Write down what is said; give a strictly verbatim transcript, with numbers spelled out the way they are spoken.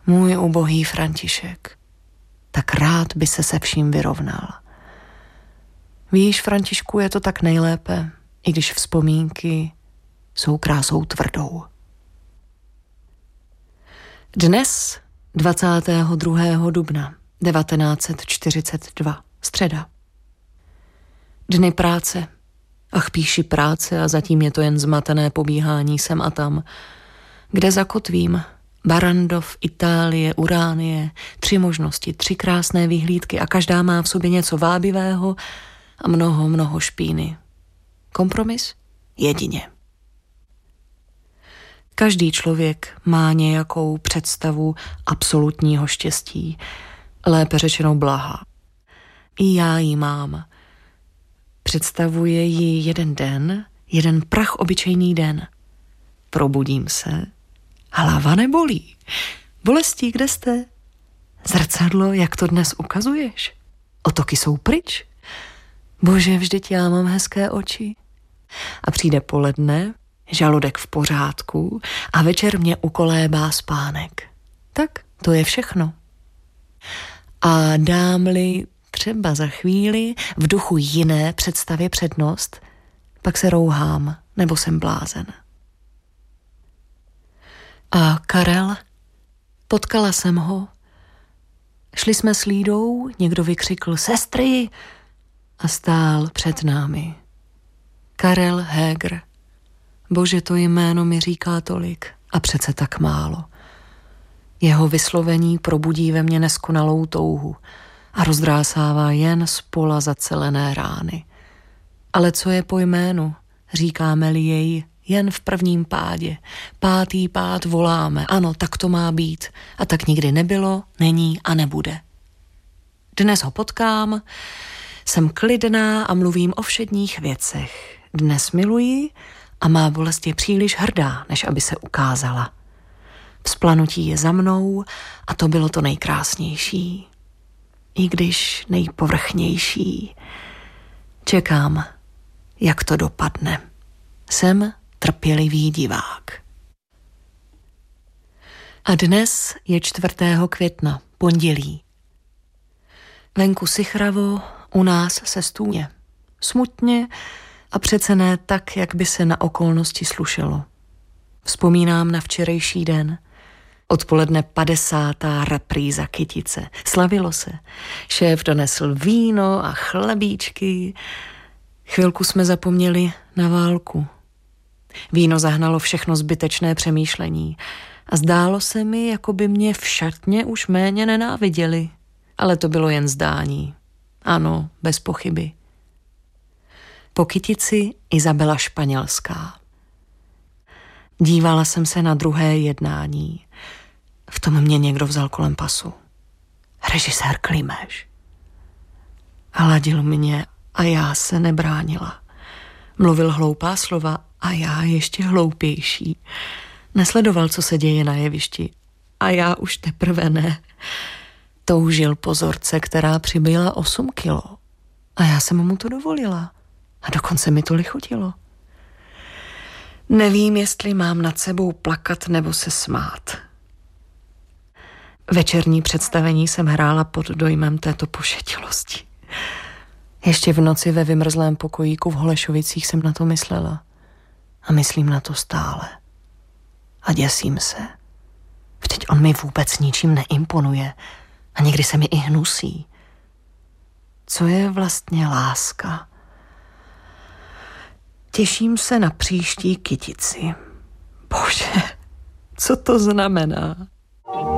Můj ubohý František. Tak rád by se se vším vyrovnal. Víš, Františku, je to tak nejlépe, i když vzpomínky jsou krásou tvrdou. Dnes, dvacátého druhého dubna devatenáct set čtyřicet dva, středa. Dny práce. Ach, píši práce a zatím je to jen zmatené pobíhání sem a tam. Kde zakotvím? Barandov, Itálie, Uránie, tři možnosti, tři krásné vyhlídky a každá má v sobě něco vábivého a mnoho, mnoho špíny. Kompromis? Jedině. Každý člověk má nějakou představu absolutního štěstí, lépe řečeno blaha. I já ji mám. Představuje ji jeden den, jeden prach obyčejný den. Probudím se, hlava nebolí. Bolestí, kde jste? Zrcadlo, jak to dnes ukazuješ? Otoky jsou pryč. Bože, vždyť já mám hezké oči. A přijde poledne, žaludek v pořádku a večer mě ukolébá spánek. Tak, to je všechno. A dám-li třeba za chvíli v duchu jiné představě přednost, pak se rouhám, nebo jsem blázen. A Karel? Potkala jsem ho. Šli jsme s Lídou, někdo vykřikl sestry a stál před námi. Karel Heger. Bože, to jméno mi říká tolik a přece tak málo. Jeho vyslovení probudí ve mně neskonalou touhu a rozdrásává jen spola zacelené rány. Ale co je po jménu? Říkáme-li jej jen v prvním pádě. Pátý pád voláme. Ano, tak to má být. A tak nikdy nebylo, není a nebude. Dnes ho potkám, jsem klidná a mluvím o všedních věcech. Dnes miluji a má bolest je příliš hrdá, než aby se ukázala. Vzplanutí je za mnou a to bylo to nejkrásnější. I když nejpovrchnější. Čekám, jak to dopadne. Jsem trpělivý divák. A dnes je čtvrtého května, pondělí. Venku sichravo, u nás se stůně. Smutně a přece ne tak, jak by se na okolnosti slušelo. Vzpomínám na včerejší den. Odpoledne padesátá repríza Kytice. Slavilo se. Šéf donesl víno a chlebíčky. Chvilku jsme zapomněli na válku. Víno zahnalo všechno zbytečné přemýšlení a zdálo se mi, jako by mě v šatně už méně nenáviděli. Ale to bylo jen zdání. Ano, bez pochyby. Po Kytici Izabela Španělská. Dívala jsem se na druhé jednání. V tom mě někdo vzal kolem pasu. Režisér Klimeš. Hladil mě a já se nebránila. Mluvil hloupá slova a já ještě hloupější. Nesledoval, co se děje na jevišti. A já už teprve ne. Toužil po zorce, která přibyla osm kilo. A já jsem mu to dovolila. A dokonce mi to lichotilo. Nevím, jestli mám nad sebou plakat nebo se smát. Večerní představení jsem hrála pod dojmem této pošetilosti. Ještě v noci ve vymrzlém pokojíku v Holešovicích jsem na to myslela. A myslím na to stále. A děsím se. Vždyť on mi vůbec ničím neimponuje. A někdy se mi i hnusí. Co je vlastně láska? Těším se na příští Kytici. Bože, co to znamená?